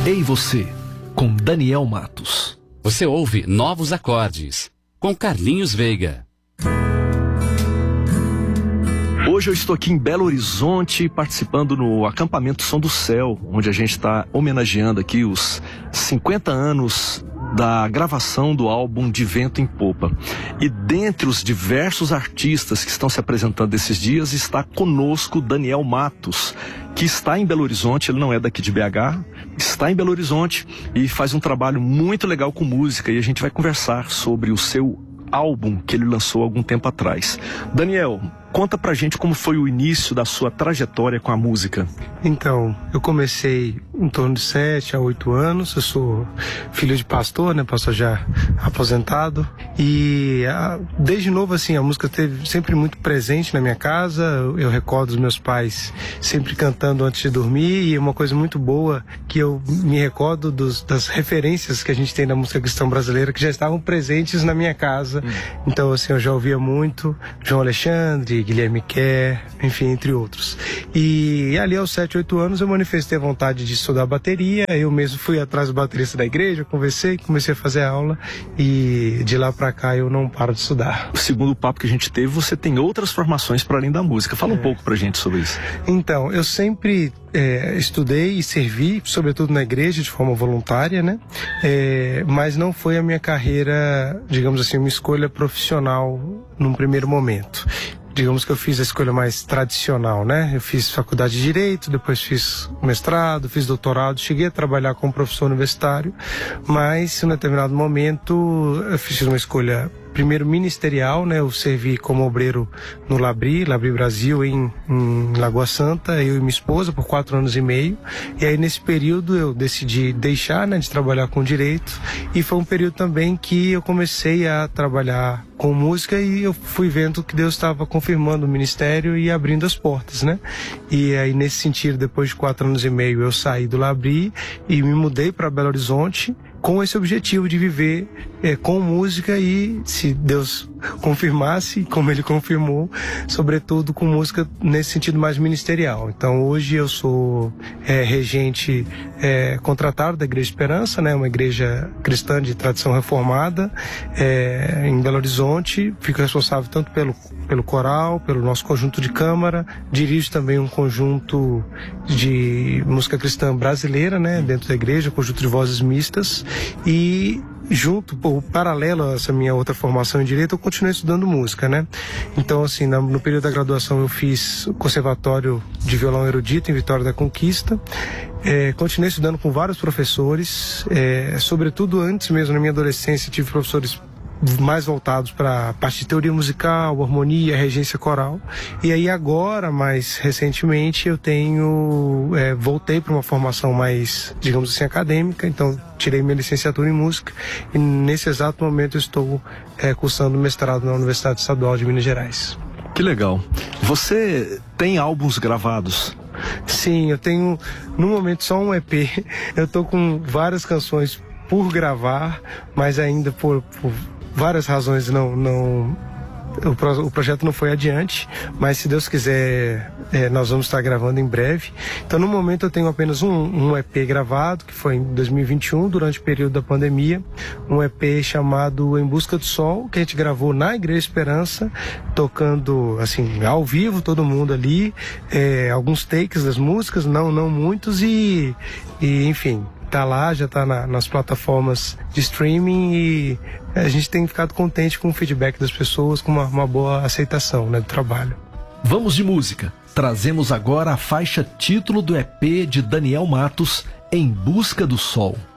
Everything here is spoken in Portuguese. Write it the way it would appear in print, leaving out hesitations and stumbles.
Ei Você, com Daniel Matos. Você ouve Novos Acordes, com Carlinhos Veiga. Hoje eu estou aqui em Belo Horizonte, participando no acampamento Som do Céu, onde a gente está homenageando aqui os 50 anos da gravação do álbum De Vento em Popa. E dentre os diversos artistas que estão se apresentando esses dias, está conosco Daniel Matos, que está em Belo Horizonte. Ele não é daqui de BH, está em Belo Horizonte e faz um trabalho muito legal com música, e a gente vai conversar sobre o seu álbum que ele lançou há algum tempo atrás. Daniel, conta pra gente como foi o início da sua trajetória com a música. Então, eu comecei em torno de 7 a 8 anos. Eu sou filho de pastor, né? Pastor já aposentado. E desde novo, assim, a música esteve sempre muito presente na minha casa. Eu recordo os meus pais sempre cantando antes de dormir. E uma coisa muito boa que eu me recordo das referências que a gente tem na música cristã brasileira, que já estavam presentes na minha casa. Então, assim, eu já ouvia muito João Alexandre, Guilherme Kerr, enfim, entre outros. E ali aos 7, 8 anos eu manifestei a vontade de estudar bateria. Eu mesmo fui atrás do baterista da igreja, comecei a fazer aula, e de lá pra cá eu não paro de estudar. Segundo o papo que a gente teve, você tem outras formações para além da música. Fala um pouco pra gente sobre isso. Então, eu sempre estudei e servi, sobretudo na igreja, de forma voluntária, né? Mas não foi a minha carreira, digamos assim, uma escolha profissional num primeiro momento. Digamos que eu fiz a escolha mais tradicional, né? Eu fiz faculdade de Direito, depois fiz mestrado, fiz doutorado, cheguei a trabalhar como professor universitário, mas em um determinado momento eu fiz uma escolha primeiro ministerial, né? Eu servi como obreiro no Labri Brasil, em Lagoa Santa, eu e minha esposa, por 4 anos e meio. E aí nesse período eu decidi deixar, né, de trabalhar com direito, e foi um período também que eu comecei a trabalhar com música, e eu fui vendo que Deus estava confirmando o ministério e abrindo as portas, né? E aí nesse sentido, depois de 4 anos e meio, eu saí do Labri e me mudei para Belo Horizonte, com esse objetivo de viver com música, e se Deus confirmasse, como Ele confirmou, sobretudo com música nesse sentido mais ministerial. Então hoje eu sou regente contratado da Igreja Esperança, né, uma igreja cristã de tradição reformada em Belo Horizonte. Fico responsável tanto pelo coral, pelo nosso conjunto de câmara, dirijo também um conjunto de música cristã brasileira, né, dentro da igreja, um conjunto de vozes mistas, e junto, paralelo a essa minha outra formação em Direito, eu continuei estudando música, né? Então, assim, no período da graduação eu fiz o Conservatório de Violão Erudito em Vitória da Conquista. Continuei estudando com vários professores, sobretudo antes mesmo, na minha adolescência, tive professores mais voltados para a parte de teoria musical, harmonia, regência coral. E aí agora, mais recentemente, eu voltei para uma formação mais, digamos assim, acadêmica. Então tirei minha licenciatura em música, e nesse exato momento eu estou cursando mestrado na Universidade Estadual de Minas Gerais. Que legal. Você tem álbuns gravados? Sim, eu tenho no momento só um EP. Eu tô com várias canções por gravar, mas ainda por várias razões o projeto não foi adiante, mas se Deus quiser nós vamos estar gravando em breve. Então no momento eu tenho apenas um EP gravado, que foi em 2021, durante o período da pandemia, um EP chamado Em Busca do Sol, que a gente gravou na Igreja Esperança, tocando assim ao vivo, todo mundo ali, alguns takes das músicas, não muitos, e enfim, tá lá, já tá nas plataformas de streaming, e a gente tem ficado contente com o feedback das pessoas, com uma boa aceitação, né, do trabalho. Vamos de música. Trazemos agora a faixa título do EP de Daniel Matos, Em Busca do Sol.